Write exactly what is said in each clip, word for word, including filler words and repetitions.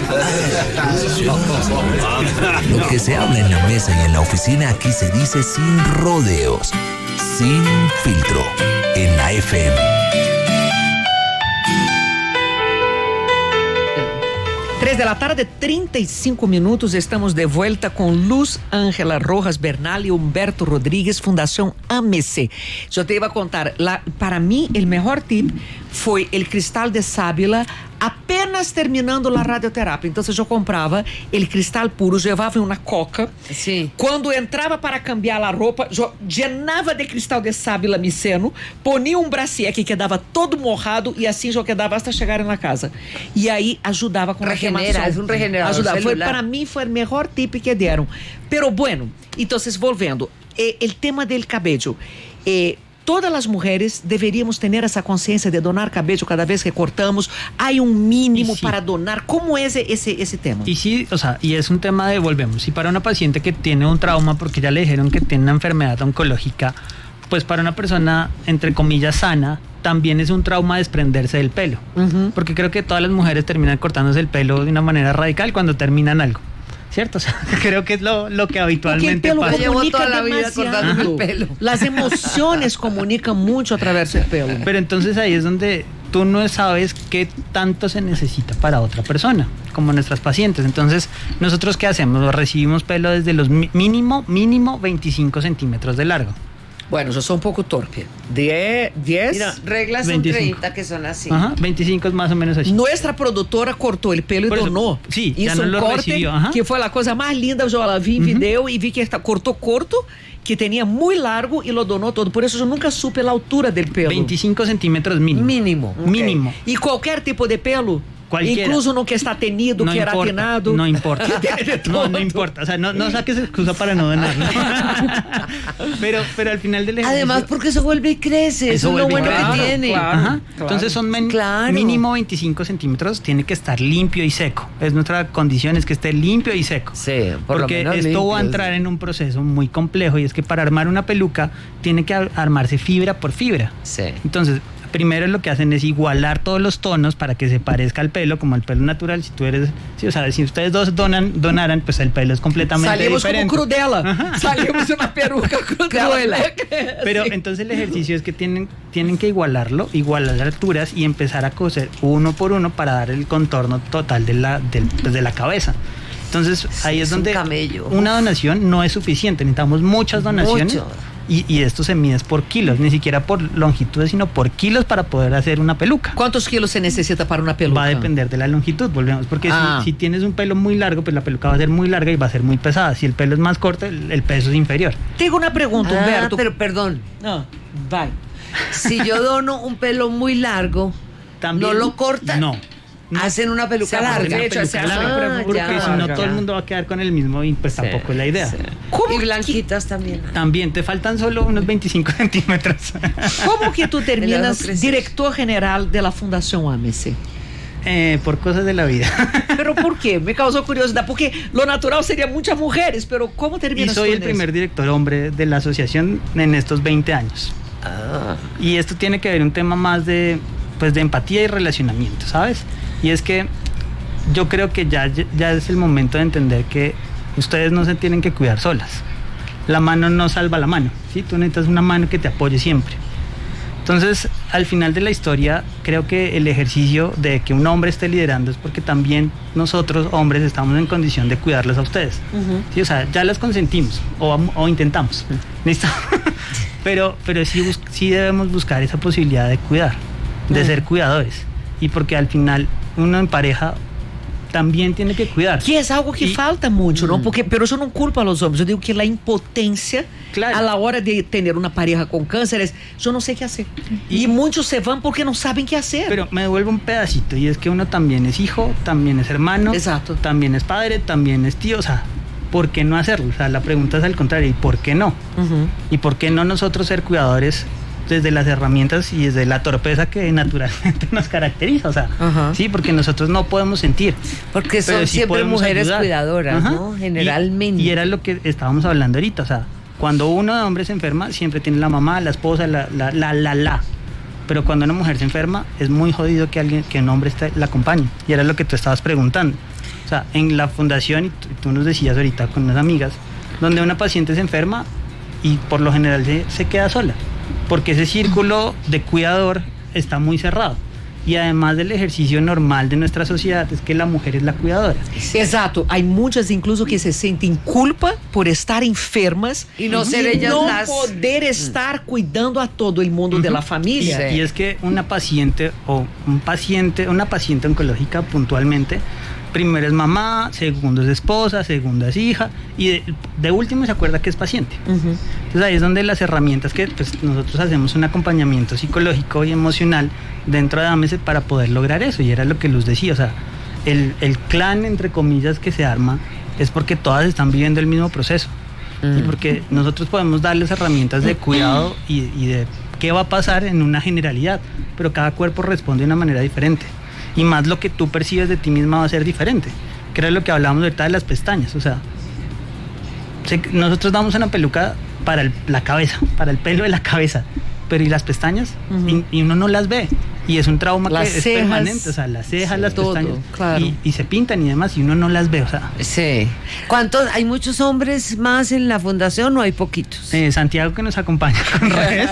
Lo que se habla en la mesa y en la oficina aquí se dice sin rodeos, sin filtro, en la F M. Três da tarde, trinta e cinco minutos, estamos de volta com Luz Ángela Rojas Bernal e Humberto Rodrigues, Fundação Ame-se. Eu te iba a contar, la, para mim, o melhor tip foi o cristal de sábila apenas terminando a radioterapia. Então, eu comprava o cristal puro, levava em uma coca. Sim. Quando entrava para cambiar a roupa, eu llenava de cristal de sábila miceno, ponia um bracier que quedava todo morrado e assim eu quedava até chegar na casa. E aí ajudava com a Regenera, é um regenerador Ajudava. Foi, celular. para mim foi o melhor tip que deram. Pero bueno, então, volvendo, eh, o tema del cabello. Eh, Todas as mulheres deveríamos ter essa consciência de donar cabello cada vez que cortamos. Há um mínimo sí. para donar. ¿Cómo es ese, ese tema? Y sí, o sea, y es un tema de, volvemos, si para una paciente que tiene un trauma, porque ya le dijeron que tiene una enfermedad oncológica, pues para una persona, entre comillas, sana, también es un trauma desprenderse del pelo. Uh-huh. Porque creo que todas las mujeres terminan cortándose el pelo de una manera radical cuando terminan algo. ¿Cierto? O sea, creo que es lo, lo que habitualmente pelo pasa. Llevo toda la vida cortándome el pelo. Las emociones comunican mucho a través del pelo. Pero entonces ahí es donde tú no sabes qué tanto se necesita para otra persona, como nuestras pacientes. Entonces, ¿nosotros qué hacemos? Recibimos pelo desde los mínimo, mínimo veinticinco centímetros de largo. Bueno, yo soy un poco torpe. diez, diez. Mira, reglas son treinta que son así. Ajá, veinticinco es más o menos así. Nuestra productora cortou el pelo Por e eso, donou. sí, Isso ya no um lo corte recibió, ajá. que foi a coisa mais linda. Eu já vi em Uhum. vídeo e vi que está, cortou corto, que tinha muito largo e lo donou todo. Por isso eu nunca supe a altura del pelo. veinticinco centímetros mínimo. Mínimo. Okay. Mínimo. E qualquer tipo de pelo? Cualquiera. Incluso no que está tenido, no que importa, queratinado. No importa. No, no importa. O sea, no, no saques excusa para no donar. pero, pero al final del ejercicio... Además, porque eso vuelve y crece. Eso, eso es lo bueno claro, que tiene. Claro, Ajá. claro. Entonces son men- Claro. mínimo veinticinco centímetros. Tiene que estar limpio y seco. Es nuestra condición, es que esté limpio y seco. Sí, por Porque lo menos esto limpio, va a entrar en un proceso muy complejo y es que para armar una peluca tiene que armarse fibra por fibra. Sí. Entonces, primero lo que hacen es igualar todos los tonos para que se parezca al pelo, como el pelo natural. Si tú eres, sí, o sea, si ustedes dos donan, donaran, pues el pelo es completamente Salimos diferente. como Crudela. Ajá. Salimos una peruca Crudela. Pero sí. Entonces el ejercicio es que tienen, tienen que igualarlo, igualar las alturas y empezar a coser uno por uno para dar el contorno total de la, del, pues de la cabeza. Entonces ahí sí, es, es donde un camello. Una donación no es suficiente, necesitamos muchas donaciones. Mucho. Y, y esto se mide por kilos, ni siquiera por longitudes, sino por kilos para poder hacer una peluca. ¿Cuántos kilos se necesita para una peluca? Va a depender de la longitud, volvemos, porque ah. si, si tienes un pelo muy largo, pues la peluca va a ser muy larga y va a ser muy pesada. Si el pelo es más corto, el, el peso es inferior. Tengo una pregunta, ah, Humberto. Pero perdón. No, bye. Si yo dono un pelo muy largo, ¿también? ¿no lo cortan? No. No. Hacen una peluca larga. Una peluca larga, ah, porque ya, si no ya. todo el mundo va a quedar con el mismo y pues sí, tampoco es la idea. Sí. Y blanquitas también. También te faltan solo unos veinticinco centímetros. ¿Cómo que tú terminas director general de la Fundación Ame-se? Eh, por cosas de la vida. ¿Pero por qué? Me causó curiosidad, porque lo natural sería muchas mujeres, pero ¿cómo terminas? Y soy el primer director hombre de la asociación en estos veinte años. Ah. Y esto tiene que ver un tema más de, pues, de empatía y relacionamiento, ¿sabes? Y es que yo creo que ya, ya es el momento de entender que ustedes no se tienen que cuidar solas. La mano no salva la mano, ¿sí? Tú necesitas una mano que te apoye siempre. Entonces, al final de la historia, creo que el ejercicio de que un hombre esté liderando es porque también nosotros, hombres, estamos en condición de cuidarlos a ustedes. Uh-huh. ¿Sí? O sea, ya las consentimos o, o intentamos. ¿Listo? pero pero sí, bus- sí debemos buscar esa posibilidad de cuidar, de uh-huh. ser cuidadores. Y porque al final uno en pareja también tiene que cuidar. Que es algo que y, falta mucho, ¿no? Porque, pero yo no culpo a los hombres, yo digo que la impotencia claro. a la hora de tener una pareja con cáncer es, yo no sé qué hacer. Y, y muchos se van porque no saben qué hacer. Pero me devuelvo un pedacito, y es que uno también es hijo, también es hermano, exacto. también es padre, también es tío, o sea, ¿por qué no hacerlo? O sea, la pregunta es al contrario, ¿y por qué no? Uh-huh. ¿Y por qué no nosotros ser cuidadores desde las herramientas y desde la torpeza que naturalmente nos caracteriza? O sea, uh-huh. sí, porque nosotros no podemos sentir. Porque son sí siempre mujeres ayudar. Cuidadoras, uh-huh. ¿no? Generalmente. Y, y era lo que estábamos hablando ahorita, o sea, cuando uno de hombre se enferma, siempre tiene la mamá, la esposa, la, la, la, la, la. Pero cuando una mujer se enferma, es muy jodido que alguien, que un hombre esté, la acompañe. Y era lo que tú estabas preguntando. O sea, en la fundación, y tú, tú nos decías ahorita con unas amigas, donde una paciente se enferma y por lo general se, se queda sola, porque ese círculo de cuidador está muy cerrado. Y además del ejercicio normal de nuestra sociedad es que la mujer es la cuidadora. Exato, hay muchas incluso que se sienten culpa por estar enfermas y no ser ellas no las... poder estar cuidando a todo el mundo uh-huh. de la familia. Y, y es que una paciente o un paciente, una paciente oncológica puntualmente, primero es mamá, segundo es esposa, segunda es hija y de, de último se acuerda que es paciente. Uh-huh. Entonces ahí es donde las herramientas que pues, nosotros hacemos un acompañamiento psicológico y emocional dentro de AMESE para poder lograr eso, y era lo que Luz decía, o sea, el, el clan entre comillas que se arma es porque todas están viviendo el mismo proceso uh-huh. y porque nosotros podemos darles herramientas de cuidado y, y de qué va a pasar en una generalidad, pero cada cuerpo responde de una manera diferente. Y más lo que tú percibes de ti misma va a ser diferente. Que era lo que hablábamos ahorita de las pestañas. O sea, se, nosotros damos una peluca para el, la cabeza, para el pelo de la cabeza. Pero ¿y las pestañas? Uh-huh. Y, y uno no las ve. Y es un trauma las que cejas, es permanente. O sea, las cejas, sí, las todo, pestañas. Claro. Y, y se pintan y demás, y uno no las ve. O sea. Sí. ¿Cuántos? ¿Hay muchos hombres más en la fundación o hay poquitos? Eh, Santiago que nos acompaña con redes.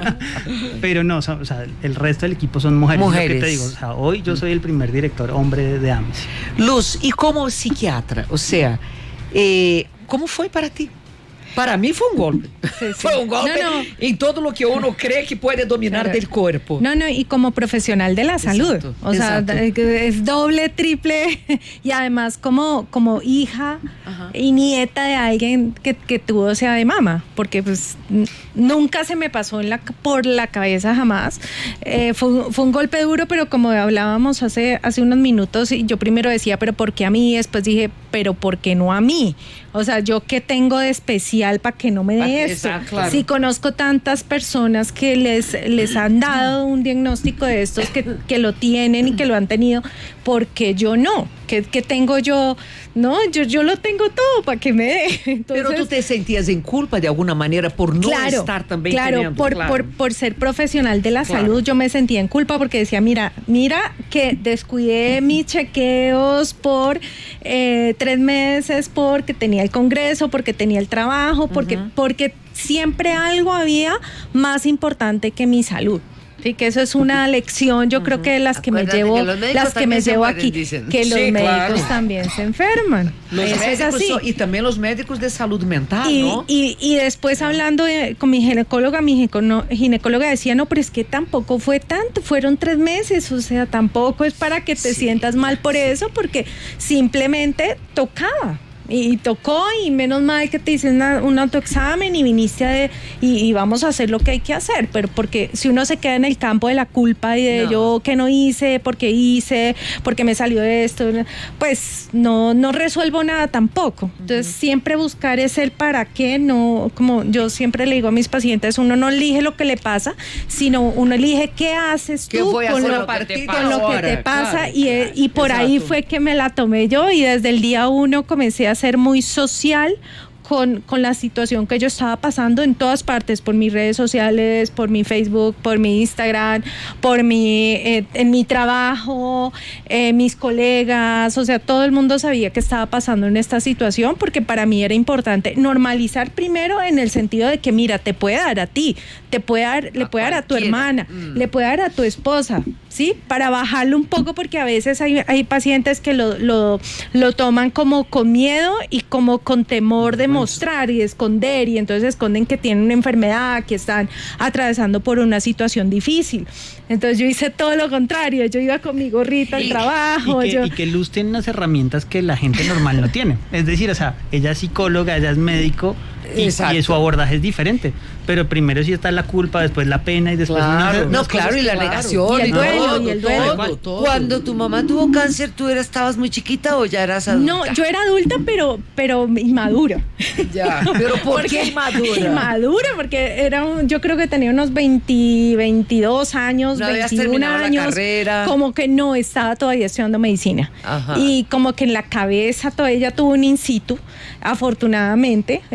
Pero no, o sea, el resto del equipo son mujeres. Mujeres. Lo que te digo, o sea, hoy yo soy el primer director hombre de AMESE. Luz, y como psiquiatra, o sea, eh, ¿cómo fue para ti? Para mí fue un golpe. Sí, sí. Fue un golpe no, no. en todo lo que uno cree que puede dominar claro. del cuerpo. No, no, y como profesional de la salud. Exacto, o exacto. sea, es doble, triple, y además como, como hija Ajá. y nieta de alguien que, que tuvo sea de mama, porque pues nunca se me pasó en la, por la cabeza jamás. Eh, fue, fue un golpe duro, pero como hablábamos hace, hace unos minutos, yo primero decía, pero ¿por qué a mí? Después dije, pero ¿por qué no a mí? O sea, ¿yo qué tengo de especial para que no me dé esto? Claro. Si conozco tantas personas que les, les han dado un diagnóstico de estos, que, que lo tienen y que lo han tenido, ¿por qué yo no? ¿Qué, qué tengo yo? No, yo, yo lo tengo todo para que me dé. Entonces, pero tú te sentías en culpa de alguna manera por no claro, estar también claro, teniendo, por, claro, por, por ser profesional de la claro. salud, yo me sentía en culpa porque decía, mira, mira que descuidé mis chequeos por eh, tres meses porque tenía el congreso, porque tenía el trabajo, porque, uh-huh. porque siempre algo había más importante que mi salud. Sí, que eso es una lección, yo uh-huh. creo que las que Acuérdate me llevo, que las que me llevo mueren, aquí, dicen. que los sí, médicos claro. también se enferman. Los eso médicos es así. So, y también los médicos de salud mental, y, ¿no? Y, y después hablando de, con mi ginecóloga, mi ginecóloga decía, no, pero es que tampoco fue tanto, fueron tres meses, o sea, tampoco es para que te sí. sientas mal por eso, porque simplemente tocaba. Y tocó, y menos mal que te dicen una, un autoexamen y viniste a de, y, y vamos a hacer lo que hay que hacer, pero porque si uno se queda en el campo de la culpa y de no. yo que no hice, porque hice, porque me salió esto, pues no, no resuelvo nada tampoco. Entonces uh-huh. siempre buscar es el para qué, no, como yo siempre le digo a mis pacientes, uno no elige lo que le pasa, sino uno elige qué haces ¿Qué tú voy a con, hacer lo, con lo que ahora? te pasa, claro, y, claro, y por exacto. ahí fue que me la tomé yo, y desde el día uno comencé a ser muy social con, con la situación que yo estaba pasando en todas partes, por mis redes sociales, por mi Facebook, por mi Instagram, por mi eh, en mi trabajo, eh, mis colegas, o sea, todo el mundo sabía que estaba pasando en esta situación, porque para mí era importante normalizar primero en el sentido de que, mira, te puede dar a ti, te puede dar, le puede dar a tu hermana, mm. le puede dar a tu esposa, ¿sí? Para bajarlo un poco, porque a veces hay, hay pacientes que lo, lo, lo toman como con miedo y como con temor de mostrar y esconder, y entonces esconden que tienen una enfermedad, que están atravesando por una situación difícil. Entonces yo hice todo lo contrario, yo iba con mi gorrita al trabajo. Y que, yo... y que Luz tiene unas herramientas que la gente normal no tiene. Es decir, o sea, ella es psicóloga, ella es médico, y, y su abordaje es diferente. Pero primero sí está la culpa, después la pena y después... Claro. Una, no, claro, y la claro. negación. Y el duelo, todo, y el duelo. Todo, todo. Cuando tu mamá tuvo cáncer, ¿tú eras, estabas muy chiquita o ya eras adulta? No, yo era adulta, pero, pero inmadura. Ya, pero ¿por qué inmadura? Inmadura, porque era un, yo creo que tenía unos veinte, veintidós años, no veintiún años. La carrera. Como que no estaba todavía estudiando medicina. Ajá. Y como que en la cabeza todavía tuvo un in situ, afortunadamente. Eh, fue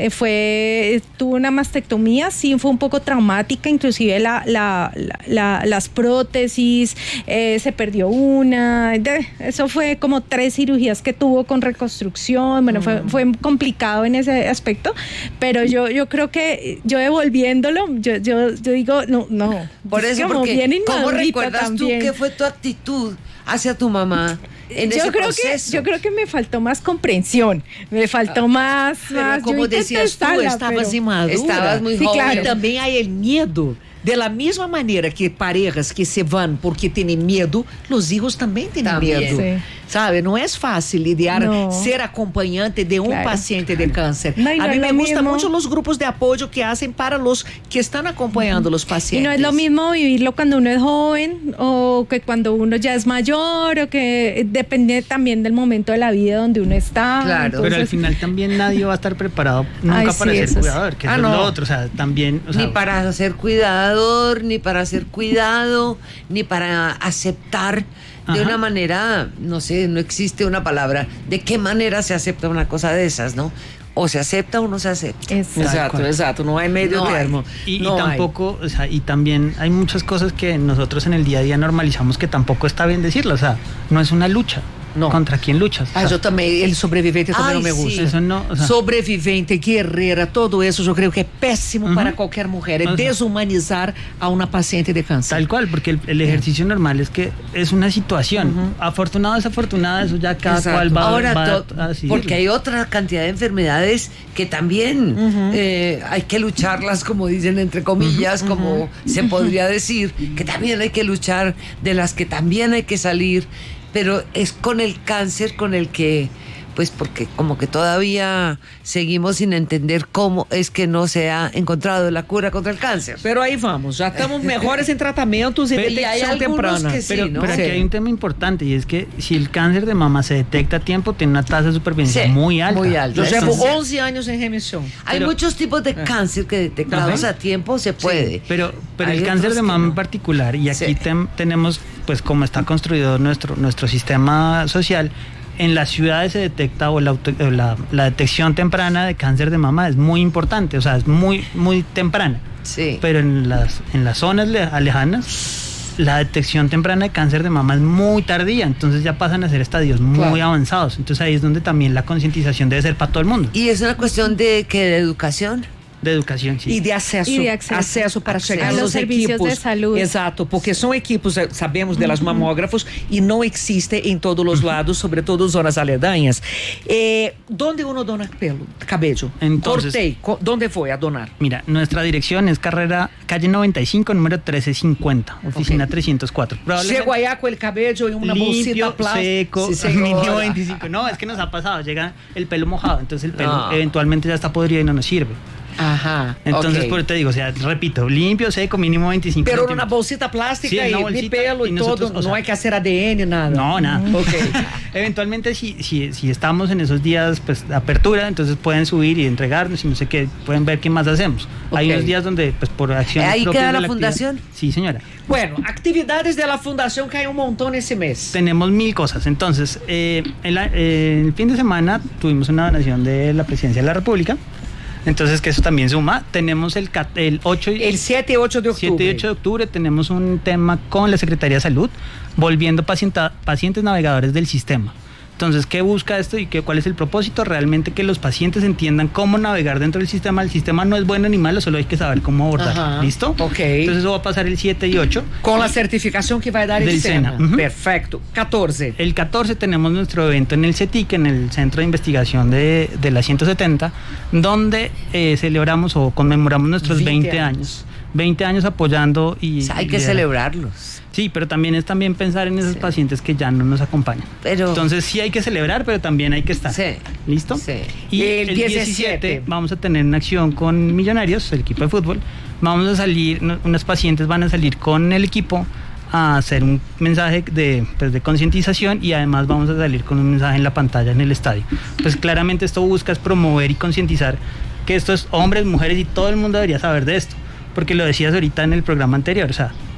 eh, tuve una mastectomía, sí fue un poco traumática, inclusive la, la, la, la, las prótesis, eh, se perdió una, de, eso fue como tres cirugías que tuvo con reconstrucción, bueno, mm. fue, fue complicado en ese aspecto, pero yo, yo creo que yo devolviéndolo, yo, yo, yo digo, no, no. Por eso, como porque, bien ¿cómo recuerdas también. tú qué fue tu actitud hacia tu mamá en yo ese creo proceso? que yo creo que me faltó más comprensión, me faltó más, Pero más como yo decías tú, estarla, estabas pero... inmadura. Estabas muy Sí, joven. claro. E também há o medo. De la misma manera que parejas que se van porque tienen miedo, los hijos también tienen También. miedo. Sí. ¿Sabe? No es fácil lidiar, No. ser acompañante de un Claro. paciente de cáncer. No, y no a mí es me lo gustan mismo. mucho los grupos de apoyo que hacen para los que están acompañando a los Y pacientes. no es lo mismo vivirlo cuando uno es joven o que cuando uno ya es mayor o que depende también del momento de la vida donde uno está. Claro. Pero al Entonces, final también nadie va a estar preparado nunca Ay, para sí, ser eso sí. cuidador, que Ah, eso no. es lo otro, o sea, también... O sea, Ni para ser cuidador, ni para ser cuidado, ni para aceptar de Ajá. una manera, no sé, no existe una palabra, de qué manera se acepta una cosa de esas, ¿no? O se acepta o no se acepta. es- Exato, cual. exato. No hay medio No hay. termo. Y, y No hay. tampoco, o sea, y también hay muchas cosas que nosotros en el día a día normalizamos que tampoco está bien decirlo, o sea, no es una lucha. No. ¿Contra quién luchas? Ah, O sea, yo também, el sobrevivente também Ai, não me sim. gusta. Eso no, o sea, Sobrevivente, guerreira, todo eso yo creo que es pésimo Ujú. para cualquier mujer. Es O sea, deshumanizar a una paciente de cáncer. tal cual, porque el, el ejercicio normal es que es una situación. Afortunado o desafortunada, eso ya cada Exacto. cual va, Ahora, va to- a decidirlo. porque hay otra cantidad de enfermedades que también Ujú. eh, hay que lucharlas, como dicen entre comillas, como se podría decir, que también hay que luchar, de las que también hay que salir, pero es con el cáncer con el que, pues porque como que todavía seguimos sin entender cómo es que no se ha encontrado la cura contra el cáncer. Pero ahí vamos, ya estamos mejores en tratamientos y Pero- y hay detección algunos temprana. que sí, Pero, ¿no? pero aquí Sí. hay un tema importante y es que si el cáncer de mama se detecta a tiempo, tiene una tasa de supervivencia Sí, muy alta. muy alta. Yo llevo Entonces, once años en remisión. hay pero- muchos tipos de cáncer que detectados Ajá. a tiempo se puede. Pero, pero Hay el cáncer otros de que mama no. en particular, y aquí Sí. tem- tenemos, pues como está construido nuestro, nuestro sistema social, en las ciudades se detecta o la, auto- o la, la detección temprana de cáncer de mama es muy importante, o sea, es muy, muy temprana. Sí. Pero en las, en las zonas le- alejanas, la detección temprana de cáncer de mama es muy tardía, entonces ya pasan a ser estadios muy Claro. avanzados. Entonces ahí es donde también la concientización debe ser para todo el mundo, Y es una cuestión de que de educación. de educación. Sí. E de acesso, E de acesso. acesso para Acesso. chegar A los nos servicios equipos. de salud. Exato, porque são equipos, eh, sabemos delas mamógrafos e não existe em todos os lados, sobretudo zonas aledañas. Eh, ¿Dónde uno dona pelo, cabello? Entonces- Cortei, co- ¿dónde foi a donar? Mira, nuestra dirección es carrera calle noventa y cinco, número trece cincuenta, oficina Ok. trescientos cuatro. Chego allá com o cabello em uma limpio, bolsita plástica. seco, Sí, señora. mínimo veinticinco. No, es que nos ha pasado, llega el pelo mojado, entonces el pelo No. eventualmente ya está podrido y no nos sirve. Ajá, Entonces, ok. por eso te digo, o sea, repito, limpio, seco, mínimo veinticinco Pero numa centímetros. bolsita plástica Sí, en una e de bolsita, pelo y e nosotros, todo, o sea, não hay que hacer A D N, nada. No, nada. Ok. Eventualmente, si, si, si estamos en esos días pues, de apertura, entonces pueden subir y entregarnos y no sé qué, pueden ver qué más hacemos. Hay Ok. unos días donde, pues por acción. ¿Ahí queda la fundación? Sí, señora. Bueno, actividades de la fundación que hay un montón ese mes. Tenemos mil cosas. Entonces, eh, el, eh, el fin de semana tuvimos una donación de la Presidencia de la República. Entonces, que eso también suma. Tenemos el, cat- el ocho y El siete y ocho de octubre. siete y ocho de octubre tenemos un tema con la Secretaría de Salud, volviendo pacienta- pacientes navegadores del sistema. Entonces, ¿qué busca esto y qué, cuál es el propósito? Realmente que los pacientes entiendan cómo navegar dentro del sistema. El sistema no es bueno ni malo, solo hay que saber cómo abordar. Ajá, ¿Listo? ok. Entonces, eso va a pasar el siete y ocho. Con la certificación que va a dar el Del SENA. SENA, ujú. Perfecto. catorce. El catorce tenemos nuestro evento en el CETIC, en el Centro de Investigación de, de la ciento setenta, donde eh, celebramos o conmemoramos nuestros veinte veinte años. años. veinte años apoyando y... O sea, hay y que liderar. celebrarlos. Sí, pero también es también pensar en esos Sí. pacientes que ya no nos acompañan. Pero- Entonces sí hay que celebrar, pero también hay que estar. Sí. ¿Listo? Sí. Y El el, diecisiete diecisiete vamos a tener una acción con Millonarios, el equipo de fútbol. Vamos a salir, no- unas pacientes van a salir con el equipo a hacer un mensaje de, pues, de concientización y además vamos a salir con un mensaje en la pantalla en el estadio. Pues claramente esto busca es promover y concientizar que estos hombres, mujeres y todo el mundo debería saber de esto. Porque lo decías ahorita en el programa anterior, o sea,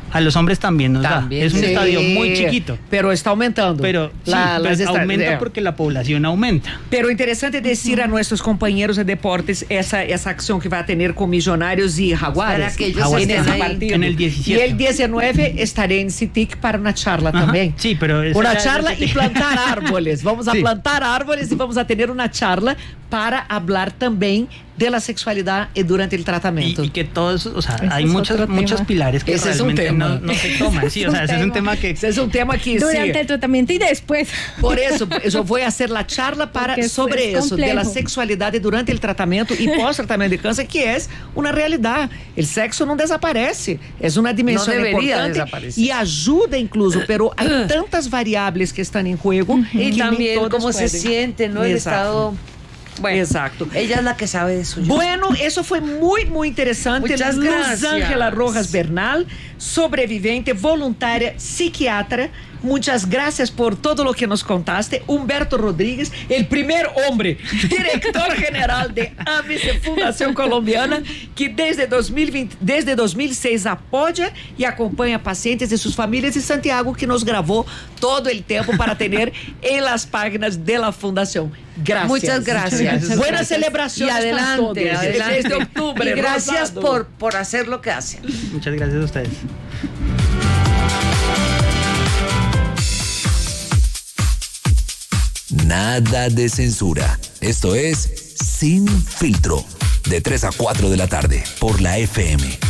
A los hombres también nos También, da. Es un Sí, estadio muy chiquito. Pero está aumentando. Pero sí, La- pues, las esta- aumenta eh. porque la población aumenta. Pero interesante decir a nuestros compañeros de deportes esa, esa acción que va a tener con Millonarios y Jaguares. Para que ellos Jaguares en estén ese ahí. partido. En el diecisiete. Y el diecinueve estaré en CITIC para una charla Ajá, también. sí, pero esa Una ya- charla ya- y plantar árboles. Vamos a Sí. plantar árboles y vamos a tener una charla para hablar también de la sexualidad y durante el Y, tratamiento. y que todos, o sea, Ese hay es muchos, otro muchos tema. pilares que Ese es un realmente tema. no, no se toman. Sí, o sea, ese es un tema que Ese es un tema que Durante sí. el tratamiento y después. Por eso, yo voy a hacer la charla para Porque es- sobre es eso, de la complejo. sexualidad durante el tratamiento y pós-tratamento de cáncer, que es una realidad. El sexo no desaparece, es una dimensión No debería importante desaparecer. y ayuda incluso, pero hay tantas variables que están en juego Y que ni también todas cómo se pueden. siente, ¿no? El Exacto. estado. Bueno, Exacto. ella es la que sabe de eso. yo. Bueno, eso fue muy, muy interesante. Muchas Luz gracias. Ángela Rojas Bernal, sobreviviente, voluntaria, psiquiatra. Muchas gracias por todo lo que nos contaste. Humberto Rodríguez, el primer hombre, director general de A M C Fundación Colombiana, que desde dos mil veinte, desde dos mil seis apoya y acompaña pacientes y sus familias, y Santiago, que nos grabó todo el tiempo para tener en las páginas de la Fundación. Gracias. Muchas gracias. Muchas Buenas gracias. celebraciones Y para adelante, todos. adelante. Desde octubre. Y gracias rosado. por, por hacer lo que hacen. muchas gracias a ustedes. Nada de censura. Esto es Sin Filtro. De tres a cuatro de la tarde por la F M.